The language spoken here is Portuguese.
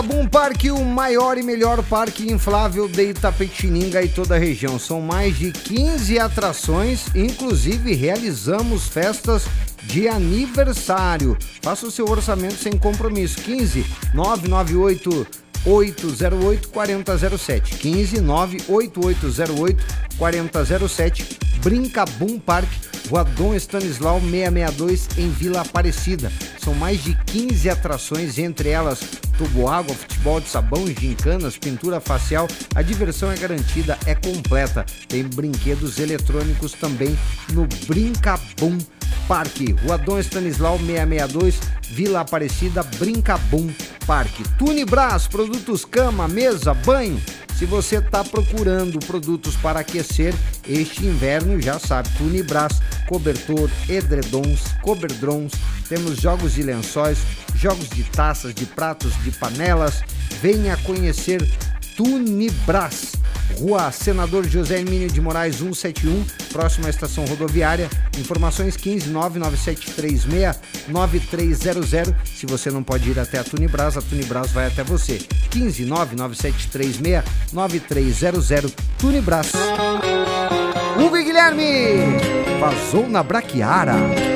Boom Park, o maior e melhor parque inflável de Itapetininga e toda a região. São mais de 15 atrações, inclusive realizamos festas de aniversário. Faça o seu orçamento sem compromisso. 15 998 808 4007. 15 98808 4007. Brinca Boom Park, Rua Dom Stanislau 662, em Vila Aparecida. São mais de 15 atrações, entre elas tubo-água, futebol de sabão, gincanas, pintura facial. A diversão é garantida, é completa. Tem brinquedos eletrônicos também no Brinca Boom Park, Rua Dom Stanislau 662, Vila Aparecida. Brinca Boom Park. Tunibras, produtos cama, mesa, banho. Se você está procurando produtos para aquecer este inverno, já sabe, Tunibras, cobertor, edredons, coberdrons, temos jogos de lençóis, jogos de taças, de pratos, de panelas. Venha conhecer Tunibras, Rua Senador José Hermínio de Moraes 171, próximo à estação rodoviária. Informações 15 99736 9300. Se você não pode ir até a Tunibras vai até você. 15 99736 9300. Tunibras. Ubi Guilherme vazou na Braquiara.